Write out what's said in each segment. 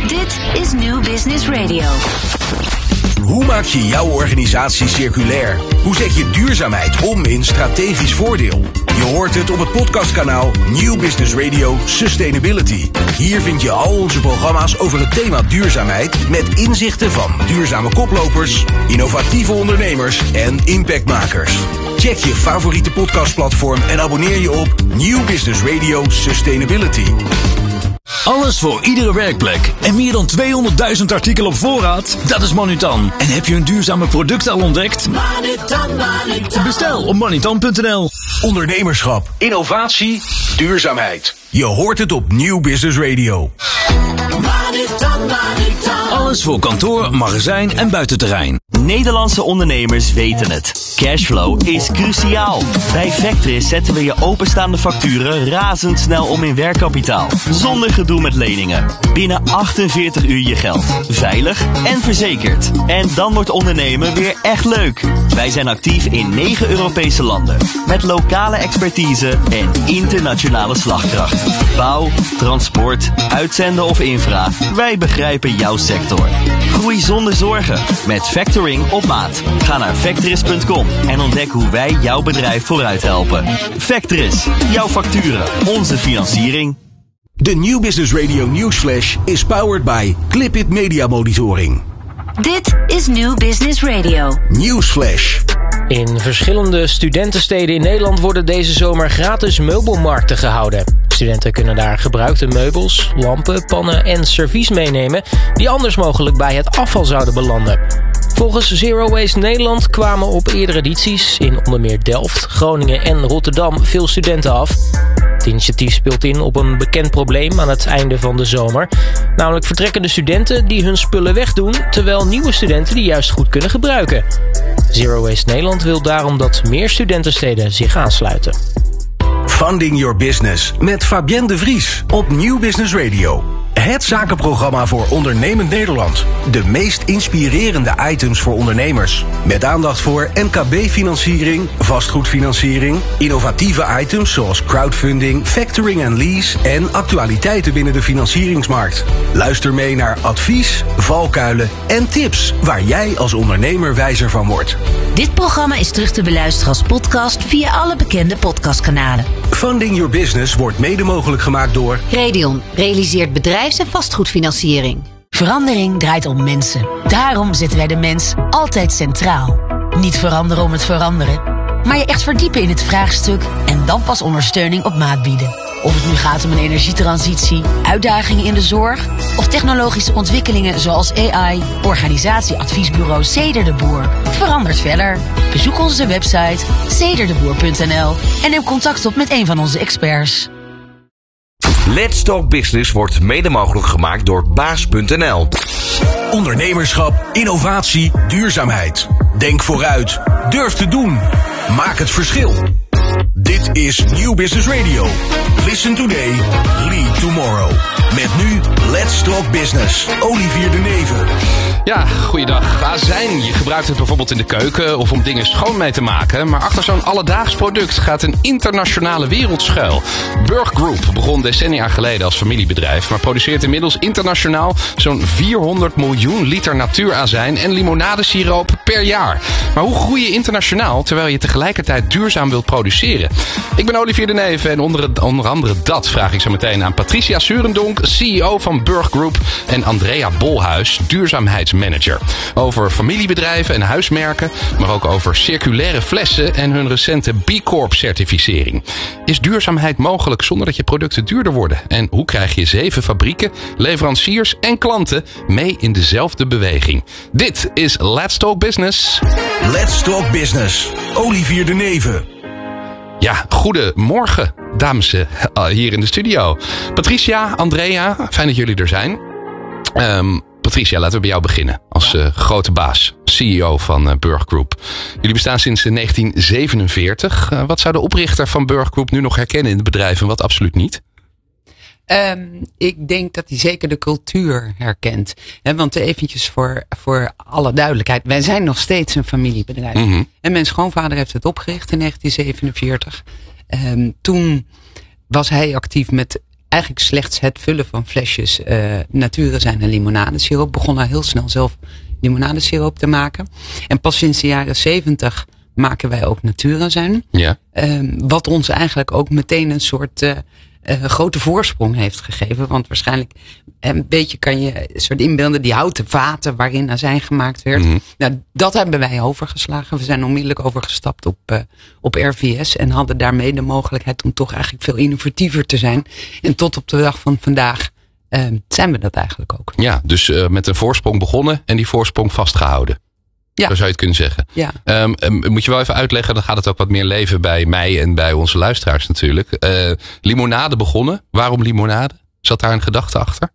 Dit is New Business Radio. Hoe maak je jouw organisatie circulair? Hoe zet je duurzaamheid om in strategisch voordeel? Je hoort het op het podcastkanaal New Business Radio Sustainability. Hier vind je al onze programma's over het thema duurzaamheid met inzichten van duurzame koplopers, innovatieve ondernemers en impactmakers. Check je favoriete podcastplatform en abonneer je op New Business Radio Sustainability. Alles voor iedere werkplek en meer dan 200.000 artikelen op voorraad? Dat is Manutan. En heb je een duurzame product al ontdekt? Manutan. Bestel op manutan.nl. Ondernemerschap, innovatie, duurzaamheid. Je hoort het op New Business Radio. Alles voor kantoor, magazijn en buitenterrein. Nederlandse ondernemers weten het. Cashflow is cruciaal. Bij Vectris zetten we je openstaande facturen razendsnel om in werkkapitaal. Zonder gedoe met leningen. Binnen 48 uur je geld. Veilig en verzekerd. En dan wordt ondernemen weer echt leuk. Wij zijn actief in 9 Europese landen. Met lokale expertise en internationale slagkracht. Bouw, transport, uitzenden of infra. Wij begrijpen jouw sector. Groei zonder zorgen. Met Factoring op maat. Ga naar Vectris.com en ontdek hoe wij jouw bedrijf vooruit helpen. Vectris. Jouw facturen. Onze financiering. De New Business Radio Newsflash is powered by Clipit Media Monitoring. Dit is New Business Radio. Newsflash. In verschillende studentensteden in Nederland worden deze zomer gratis meubelmarkten gehouden. Studenten kunnen daar gebruikte meubels, lampen, pannen en servies meenemen die anders mogelijk bij het afval zouden belanden. Volgens Zero Waste Nederland kwamen op eerdere edities in onder meer Delft, Groningen en Rotterdam veel studenten af. Het initiatief speelt in op een bekend probleem aan het einde van de zomer. Namelijk vertrekkende studenten die hun spullen wegdoen, terwijl nieuwe studenten die juist goed kunnen gebruiken. Zero Waste Nederland wil daarom dat meer studentensteden zich aansluiten. Funding Your Business met Fabienne de Vries op New Business Radio. Het zakenprogramma voor ondernemend Nederland. De meest inspirerende items voor ondernemers. Met aandacht voor MKB-financiering, vastgoedfinanciering, innovatieve items zoals crowdfunding, factoring en lease en actualiteiten binnen de financieringsmarkt. Luister mee naar advies, valkuilen en tips waar jij als ondernemer wijzer van wordt. Dit programma is terug te beluisteren als podcast via alle bekende podcastkanalen. Funding Your Business wordt mede mogelijk gemaakt door Redion realiseert bedrijfs- en vastgoedfinanciering. Verandering draait om mensen. Daarom zetten wij de mens altijd centraal. Niet veranderen om het veranderen, maar je echt verdiepen in het vraagstuk en dan pas ondersteuning op maat bieden. Of het nu gaat om een energietransitie, uitdagingen in de zorg of technologische ontwikkelingen zoals AI, organisatieadviesbureau Ceder de Boer. Verandert verder. Bezoek onze website cederdeboer.nl en neem contact op met een van onze experts. Let's Talk Business wordt mede mogelijk gemaakt door baas.nl. ondernemerschap, innovatie, duurzaamheid. Denk vooruit. Durf te doen. Maak het verschil. Dit is New Business Radio. Listen today, lead tomorrow. Met nu Let's Talk Business. Olivier de Neven. Ja, goeiedag. Azijn. Je gebruikt het bijvoorbeeld in de keuken of om dingen schoon mee te maken. Maar achter zo'n alledaags product gaat een internationale wereld schuil. Burg Group begon decennia geleden als familiebedrijf, maar produceert inmiddels internationaal zo'n 400 miljoen liter natuurazijn en limonadesiroop per jaar. Maar hoe groei je internationaal terwijl je tegelijkertijd duurzaam wilt produceren? Ik ben Olivier de Neven en onder andere dat vraag ik zo meteen aan Patricia Surendonk, CEO van Burg Group, en Andrea Bolhuis, duurzaamheidsmanager. Over familiebedrijven en huismerken, maar ook over circulaire flessen en hun recente B Corp certificering. Is duurzaamheid mogelijk zonder dat je producten duurder worden? En hoe krijg je 7 fabrieken, leveranciers en klanten mee in dezelfde beweging? Dit is Let's Talk Business. Let's Talk Business. Olivier de Neven. Ja, goedemorgen, dames hier in de studio. Patricia, Andrea, fijn dat jullie er zijn. Patricia, laten we bij jou beginnen als grote baas, CEO van Burg Group. Jullie bestaan sinds 1947. Wat zou de oprichter van Burg Group nu nog herkennen in het bedrijf en wat absoluut niet? Ik denk dat hij zeker de cultuur herkent. Want eventjes voor alle duidelijkheid. Wij zijn nog steeds een familiebedrijf. Mm-hmm. En mijn schoonvader heeft het opgericht in 1947. Toen was hij actief met eigenlijk slechts het vullen van flesjes natuurazijn en limonadesiroop. Begon al heel snel zelf limonadesiroop te maken. En pas sinds de jaren 70 maken wij ook natuurazijn. Ja. Wat ons eigenlijk ook meteen een soort grote voorsprong heeft gegeven. Want waarschijnlijk een beetje kan je een soort inbeelden die houten vaten waarin azijn gemaakt werd. Mm-hmm. Nou, dat hebben wij overgeslagen. We zijn onmiddellijk overgestapt op RVS en hadden daarmee de mogelijkheid om toch eigenlijk veel innovatiever te zijn. En tot op de dag van vandaag zijn we dat eigenlijk ook. Ja, dus met een voorsprong begonnen en die voorsprong vastgehouden. Ja. Zo zou je het kunnen zeggen. Ja. Moet je wel even uitleggen, dan gaat het ook wat meer leven bij mij en bij onze luisteraars natuurlijk. Limonade begonnen. Waarom limonade? Zat daar een gedachte achter?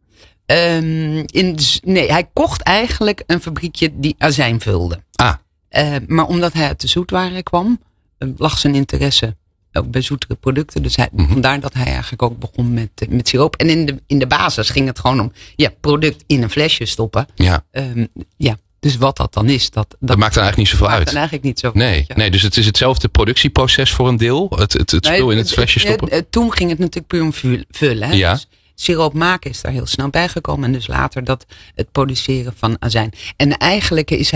Nee, hij kocht eigenlijk een fabriekje die azijn vulde. Maar omdat hij uit de zoetwaren kwam, lag zijn interesse ook bij zoetere producten. Dus vandaar dat hij eigenlijk ook begon met siroop. En in de basis ging het gewoon om product in een flesje stoppen. Ja. Dus wat dat dan is, dat maakt dan eigenlijk niet zoveel uit. Maakt dan eigenlijk niet zoveel uit. Nee, dus het is hetzelfde productieproces voor een deel. Het spul in het flesje stoppen. Toen ging het natuurlijk puur om vullen. Hè? Ja. Dus siroop maken is daar heel snel bijgekomen. En dus later het produceren van azijn. En eigenlijk is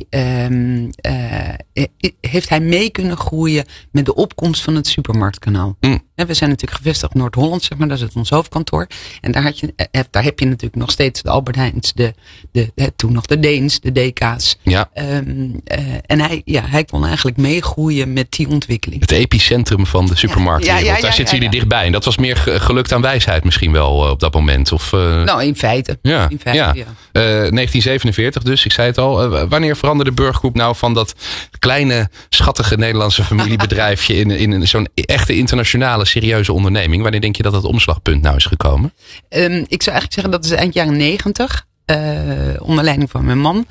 heeft hij mee kunnen groeien met de opkomst van het supermarktkanaal. We zijn natuurlijk gevestigd in Noord-Holland, zeg maar. Dat is ons hoofdkantoor. En daar heb je natuurlijk nog steeds de Albert Heijns, toen nog de Deens, de DK's. Ja. En hij kon eigenlijk meegroeien met die ontwikkeling. Het epicentrum van de supermarktwereld. Daar zitten jullie dichtbij. En dat was meer gelukt aan wijsheid misschien wel op dat moment. Of, Nou, in feite. Ja. 1947 dus, ik zei het al. Wanneer veranderde Burg Group nou van dat kleine, schattige Nederlandse familiebedrijfje in zo'n echte internationale, serieuze onderneming? Wanneer denk je dat omslagpunt nou is gekomen? Ik zou eigenlijk zeggen dat is eind jaren 90. Onder leiding van mijn man.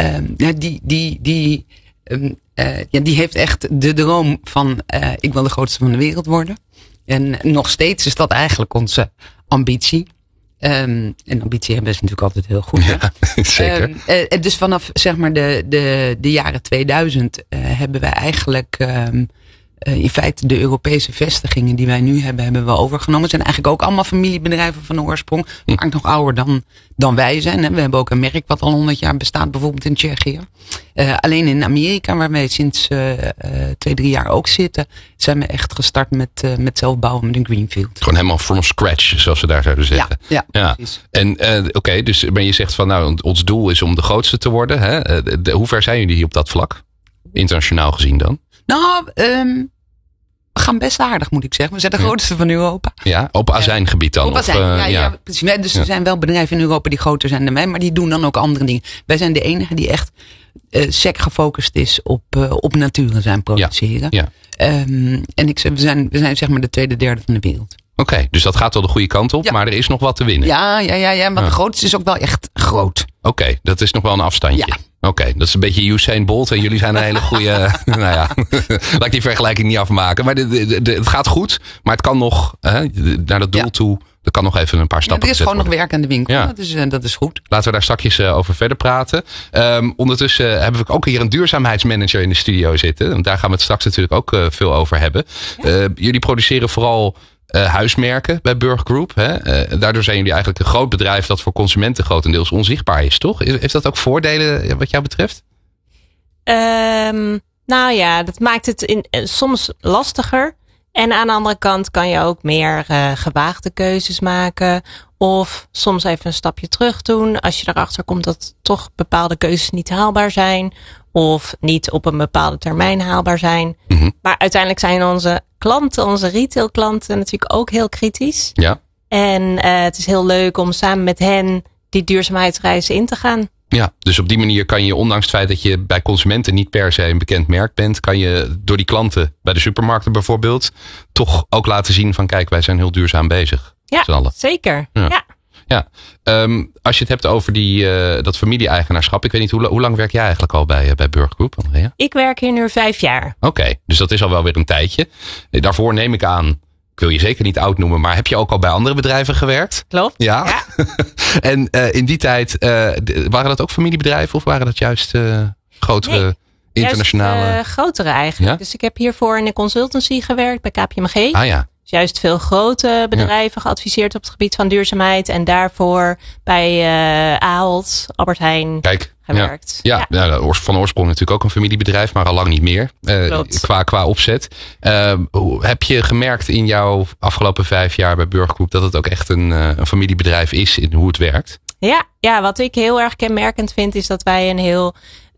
Die heeft echt de droom van ik wil de grootste van de wereld worden. En nog steeds is dat eigenlijk onze ambitie. En ambitie hebben is natuurlijk altijd heel goed. Ja, zeker. Dus vanaf zeg maar de jaren 2000 hebben wij eigenlijk in feite de Europese vestigingen die wij nu hebben we overgenomen. Het zijn eigenlijk ook allemaal familiebedrijven van de oorsprong. Maar nog ouder dan wij zijn. We hebben ook een merk wat al 100 jaar bestaat, bijvoorbeeld in Tsjechië. Alleen in Amerika, waar wij sinds 2-3 jaar ook zitten, zijn we echt gestart met zelf bouwen met een greenfield. Gewoon helemaal from scratch, zoals we daar zouden zeggen. Ja. Precies. En dus je zegt van nou, ons doel is om de grootste te worden. Hè? Hoe ver zijn jullie op dat vlak? Internationaal gezien dan? Nou, we gaan best aardig, moet ik zeggen. We zijn de grootste van Europa. Ja, op azijngebied dan? Op azijn, precies. Dus er zijn wel bedrijven in Europa die groter zijn dan wij, maar die doen dan ook andere dingen. Wij zijn de enige die echt sec gefocust is op natuurazijn produceren. Ja. En we zijn zeg maar de tweede, derde van de wereld. Oké, dus dat gaat wel de goede kant op, maar er is nog wat te winnen. Ja, maar de grootste is ook wel echt groot. Oké, dat is nog wel een afstandje. Ja. Oké, dat is een beetje Usain Bolt en jullie zijn een hele goede... laat ik die vergelijking niet afmaken. Maar het gaat goed, maar het kan nog naar dat doel toe. Er kan nog even een paar stappen er is gewoon nog werk aan de winkel. Ja. Dat is goed. Laten we daar straks over verder praten. Ondertussen hebben we ook hier een duurzaamheidsmanager in de studio zitten. Want daar gaan we het straks natuurlijk ook veel over hebben. Jullie produceren vooral huismerken bij Burg Group. Daardoor zijn jullie eigenlijk een groot bedrijf dat voor consumenten grotendeels onzichtbaar is, toch? Heeft dat ook voordelen wat jou betreft? Nou ja, dat maakt het soms lastiger. En aan de andere kant kan je ook meer gewaagde keuzes maken. Of soms even een stapje terug doen. Als je erachter komt dat toch bepaalde keuzes niet haalbaar zijn. Of niet op een bepaalde termijn haalbaar zijn. Mm-hmm. Maar uiteindelijk zijn onze klanten, onze retailklanten natuurlijk ook heel kritisch. Ja. En het is heel leuk om samen met hen die duurzaamheidsreizen in te gaan. Ja, dus op die manier kan je, ondanks het feit dat je bij consumenten niet per se een bekend merk bent, kan je door die klanten bij de supermarkten bijvoorbeeld toch ook laten zien van kijk, wij zijn heel duurzaam bezig. Ja, zeker. Ja. Als je het hebt over dat familie-eigenaarschap, ik weet niet, hoe lang werk jij eigenlijk al bij Burg Group, Andrea? Ik werk hier nu 5 jaar. Oké, dus dat is al wel weer een tijdje. Daarvoor neem ik aan, ik wil je zeker niet oud noemen, maar heb je ook al bij andere bedrijven gewerkt? Klopt. Ja. En in die tijd, waren dat ook familiebedrijven of waren dat juist grotere, internationale? Juist grotere eigenlijk. Ja? Dus ik heb hiervoor in de consultancy gewerkt bij KPMG. Ah ja. juist veel grote bedrijven geadviseerd op het gebied van duurzaamheid. En daarvoor bij Ahold, Albert Heijn gewerkt. Ja, van oorsprong natuurlijk ook een familiebedrijf, maar al lang niet meer. Qua opzet. Heb je gemerkt in jouw afgelopen 5 jaar bij Burg Group dat het ook echt een familiebedrijf is in hoe het werkt? Ja, wat ik heel erg kenmerkend vind is dat wij een heel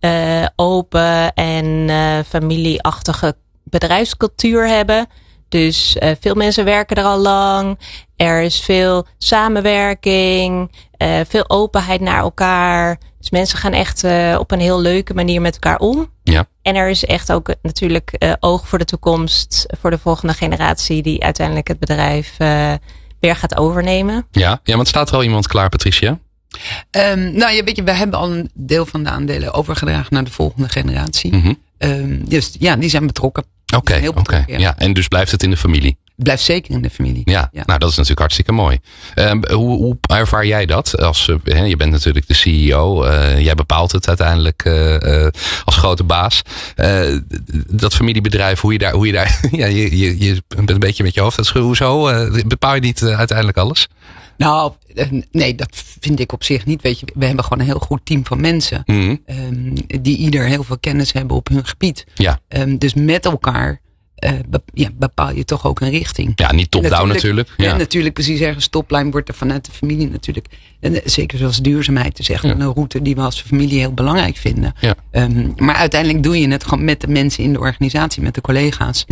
open en familieachtige bedrijfscultuur hebben. Dus veel mensen werken er al lang. Er is veel samenwerking. Veel openheid naar elkaar. Dus mensen gaan echt op een heel leuke manier met elkaar om. Ja. En er is echt ook natuurlijk oog voor de toekomst. Voor de volgende generatie die uiteindelijk het bedrijf weer gaat overnemen. Ja, want staat er al iemand klaar, Patricia? We hebben al een deel van de aandelen overgedragen naar de volgende generatie. Mm-hmm. Dus ja, die zijn betrokken. Oké. Ja, en dus blijft het in de familie? Blijft zeker in de familie. Ja. Nou dat is natuurlijk hartstikke mooi. Hoe ervaar jij dat? Je bent natuurlijk de CEO. Jij bepaalt het uiteindelijk als grote baas. Dat familiebedrijf, hoe je daar je bent een beetje met je hoofd aan het schudden. Hoezo? Bepaal je niet uiteindelijk alles? Nou, nee, dat vind ik op zich niet. Weet je, we hebben gewoon een heel goed team van mensen. Mm-hmm. Die ieder heel veel kennis hebben op hun gebied. Ja. Dus met elkaar bepaal je toch ook een richting. Ja, niet top-down natuurlijk. Ja, natuurlijk precies ergens topline wordt er vanuit de familie natuurlijk. En zeker zoals duurzaamheid is echt een route die we als familie heel belangrijk vinden. Ja. Maar uiteindelijk doe je het gewoon met de mensen in de organisatie, met de collega's.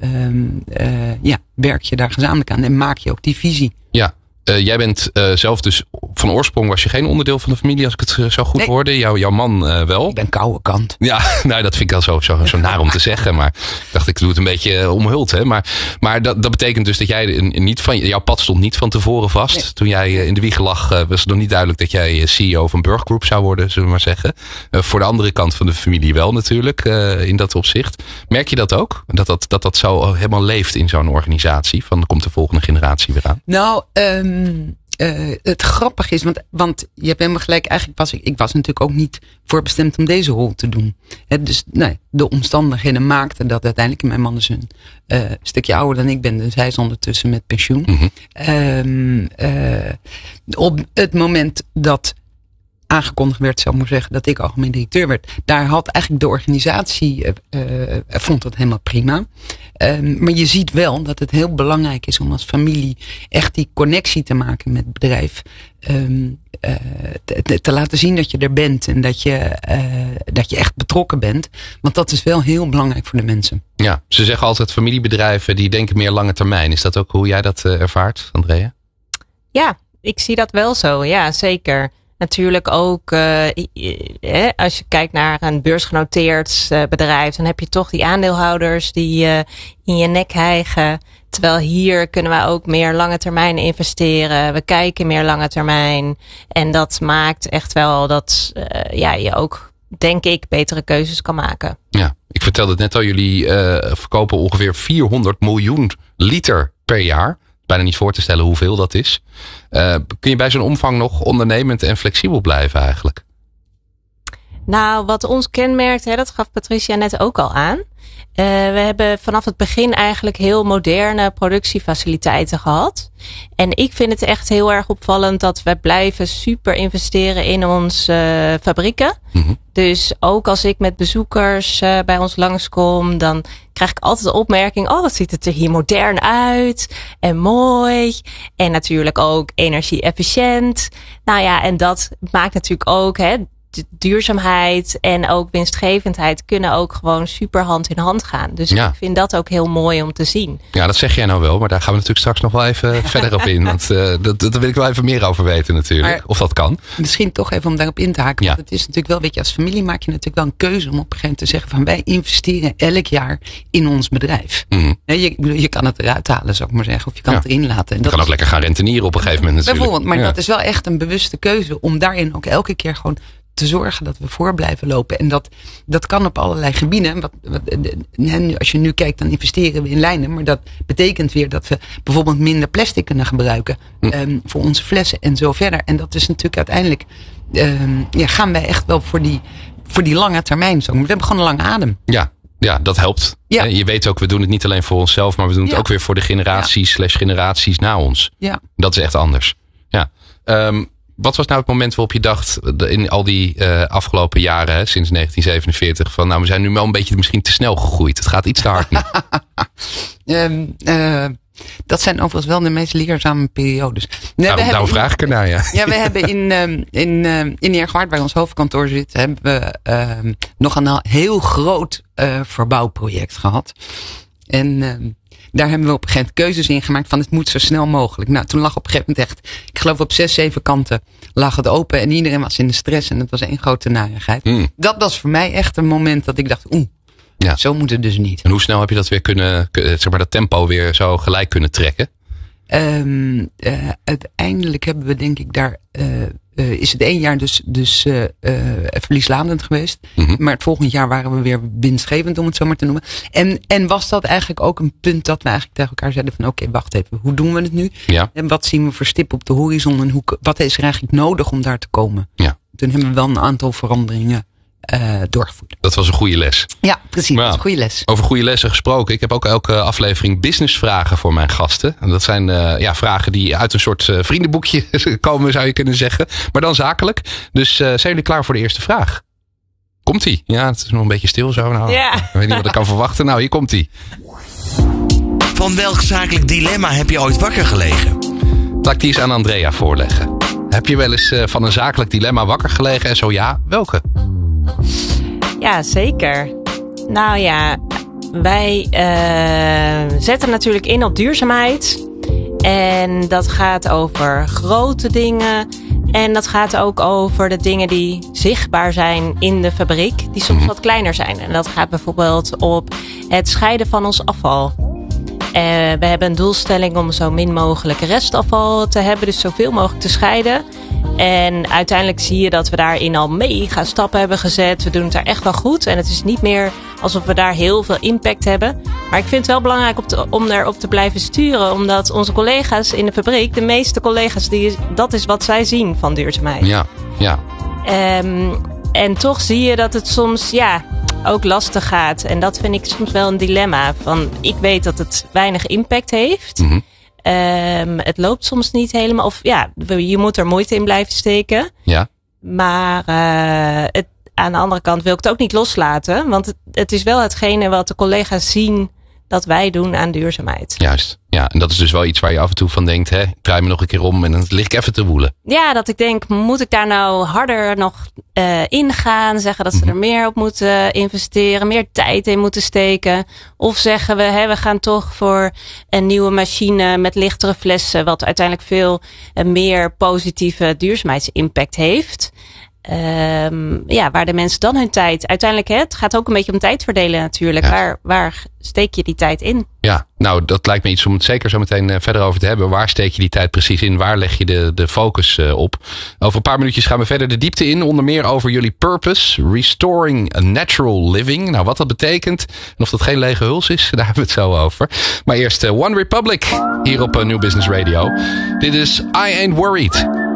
Ja. Werk je daar gezamenlijk aan en maak je ook die visie. Ja. Jij bent zelf dus van oorsprong was je geen onderdeel van de familie als ik het zo goed hoorde. Jouw man wel. Ik ben koude kant. Ja, nou dat vind ik al zo naar om te zeggen. Maar ik dacht ik doe het een beetje omhuld. Hè? Maar dat betekent dus dat jij jouw pad stond niet van tevoren vast. Nee. Toen jij in de wieg lag was het nog niet duidelijk dat jij CEO van Burg Group zou worden, zullen we maar zeggen. Voor de andere kant van de familie wel natuurlijk in dat opzicht. Merk je dat ook? Dat zo helemaal leeft in zo'n organisatie? Van komt de volgende generatie weer aan? Nou, het grappige is, want je hebt helemaal gelijk, eigenlijk ik was natuurlijk ook niet voorbestemd om deze rol te doen. Dus de omstandigheden maakten dat uiteindelijk, mijn man is een stukje ouder dan ik ben, dus hij is ondertussen met pensioen. Mm-hmm. Op het moment dat aangekondigd werd, zou ik maar zeggen, dat ik algemeen directeur werd, daar had eigenlijk de organisatie vond het helemaal prima. Maar je ziet wel dat het heel belangrijk is om als familie echt die connectie te maken met het bedrijf. Te laten zien dat je er bent en dat je echt betrokken bent. Want dat is wel heel belangrijk voor de mensen. Ja, ze zeggen altijd familiebedrijven die denken meer lange termijn. Is dat ook hoe jij dat ervaart, Andrea? Ja, ik zie dat wel zo. Ja, zeker. Natuurlijk ook als je kijkt naar een beursgenoteerd bedrijf, dan heb je toch die aandeelhouders die in je nek hijgen. Terwijl hier kunnen we ook meer lange termijn investeren. We kijken meer lange termijn. En dat maakt echt wel dat je ook, denk ik, betere keuzes kan maken. Ja, ik vertelde het net al, jullie verkopen ongeveer 400 miljoen liter per jaar. Bijna niet voor te stellen hoeveel dat is. Kun je bij zo'n omvang nog ondernemend en flexibel blijven eigenlijk? Nou, wat ons kenmerkt, dat gaf Patricia net ook al aan. We hebben vanaf het begin eigenlijk heel moderne productiefaciliteiten gehad. En ik vind het echt heel erg opvallend dat we blijven super investeren in onze fabrieken. Mm-hmm. Dus ook als ik met bezoekers bij ons langskom, dan krijg ik altijd de opmerking, wat ziet het er hier modern uit en mooi. En natuurlijk ook energie-efficiënt. Nou ja, en dat maakt natuurlijk ook, de duurzaamheid en ook winstgevendheid kunnen ook gewoon super hand in hand gaan. Dus ik vind dat ook heel mooi om te zien. Ja, dat zeg jij nou wel, maar daar gaan we natuurlijk straks nog wel even verder op in. Want daar wil ik wel even meer over weten natuurlijk. Maar, of dat kan. Misschien toch even om daarop in te haken. Want het is natuurlijk wel, weet je, als familie maak je natuurlijk wel een keuze om op een gegeven moment te zeggen van wij investeren elk jaar in ons bedrijf. Mm-hmm. Je kan het eruit halen, zou ik maar zeggen. Of je kan het erin laten. En je kan ook lekker gaan rentenieren op een gegeven moment natuurlijk. Bijvoorbeeld, maar dat is wel echt een bewuste keuze om daarin ook elke keer gewoon te zorgen dat we voor blijven lopen. En dat kan op allerlei gebieden. Als je nu kijkt, dan investeren we in lijnen. Maar dat betekent weer dat we bijvoorbeeld minder plastic kunnen gebruiken. Voor onze flessen en zo verder. En dat is natuurlijk uiteindelijk gaan wij echt wel voor die lange termijn. We hebben gewoon een lange adem. Ja. Ja, dat helpt. Ja. Je weet ook, we doen het niet alleen voor onszelf, maar we doen het ook weer voor de generaties na ons. Ja. Dat is echt anders. Ja. Wat was nou het moment waarop je dacht, in al die afgelopen jaren, sinds 1947, van nou, we zijn nu wel een beetje misschien te snel gegroeid. Het gaat iets te hard nu. Dat zijn overigens wel de meest leerzame periodes. Daarom vraag ik ernaar, ja. Ja, we hebben in Eergwaard, waar ons hoofdkantoor zit, hebben we nog een heel groot verbouwproject gehad. En daar hebben we op een gegeven moment keuzes in gemaakt van het moet zo snel mogelijk. Nou, toen lag op een gegeven moment echt, ik geloof op 6, 7 kanten lag het open en iedereen was in de stress en het was één grote narigheid. Dat was voor mij echt een moment dat ik dacht, zo moet het dus niet. En hoe snel heb je dat weer kunnen, zeg maar, dat tempo weer zo gelijk kunnen trekken? Uiteindelijk hebben we denk ik daar, is het 1 jaar dus verlieslatend geweest. Maar het volgende jaar waren we weer winstgevend, om het zo maar te noemen. En was dat eigenlijk ook een punt dat we eigenlijk tegen elkaar zeiden van oké, wacht even, hoe doen we het nu? Ja. En wat zien we voor stip op de horizon en wat is er eigenlijk nodig om daar te komen? Ja. Toen hebben we wel een aantal veranderingen doorgevoerd. Dat was een goede les. Ja, precies. Dat was een goede les. Over goede lessen gesproken. Ik heb ook elke aflevering businessvragen voor mijn gasten. En dat zijn vragen die uit een soort vriendenboekje komen, zou je kunnen zeggen. Maar dan zakelijk. Dus zijn jullie klaar voor de eerste vraag? Komt-ie? Ja, het is nog een beetje stil zo. Nou, ik weet niet wat ik kan verwachten. Nou, hier komt-ie. Van welk zakelijk dilemma heb je ooit wakker gelegen? Laat ik die eens aan Andrea voorleggen. Heb je wel eens van een zakelijk dilemma wakker gelegen? En zo ja, welke? Ja, zeker. Nou ja, wij zetten natuurlijk in op duurzaamheid. En dat gaat over grote dingen. En dat gaat ook over de dingen die zichtbaar zijn in de fabriek. Die soms wat kleiner zijn. En dat gaat bijvoorbeeld op het scheiden van ons afval. We hebben een doelstelling om zo min mogelijk restafval te hebben. Dus zoveel mogelijk te scheiden. En uiteindelijk zie je dat we daarin al mega stappen hebben gezet. We doen het daar echt wel goed. En het is niet meer alsof we daar heel veel impact hebben. Maar ik vind het wel belangrijk om daarop te blijven sturen. Omdat onze collega's in de fabriek, de meeste collega's, dat is wat zij zien van duurzaamheid. Ja. En toch zie je dat het soms ook lastig gaat. En dat vind ik soms wel een dilemma. Van, ik weet dat het weinig impact heeft. Het loopt soms niet helemaal. Of je moet er moeite in blijven steken. Ja. Maar aan de andere kant wil ik het ook niet loslaten. Want het is wel hetgene wat de collega's zien dat wij doen aan duurzaamheid. Juist. Ja, en dat is dus wel iets waar je af en toe van denkt, ik draai me nog een keer om en dan lig ik even te woelen. Ja, dat ik denk, moet ik daar nou harder nog ingaan? Zeggen dat ze er meer op moeten investeren, meer tijd in moeten steken? Of zeggen we gaan toch voor een nieuwe machine met lichtere flessen, wat uiteindelijk veel meer positieve duurzaamheidsimpact heeft? Waar de mensen dan hun tijd... Uiteindelijk, het gaat ook een beetje om tijd verdelen natuurlijk. Ja. Waar steek je die tijd in? Ja, nou dat lijkt me iets om het zeker zo meteen verder over te hebben. Waar steek je die tijd precies in? Waar leg je de focus op? Over een paar minuutjes gaan we verder de diepte in. Onder meer over jullie purpose. Restoring a natural living. Nou, wat dat betekent. En of dat geen lege huls is. Daar hebben we het zo over. Maar eerst One Republic. Hier op New Business Radio. Dit is I Ain't Worried.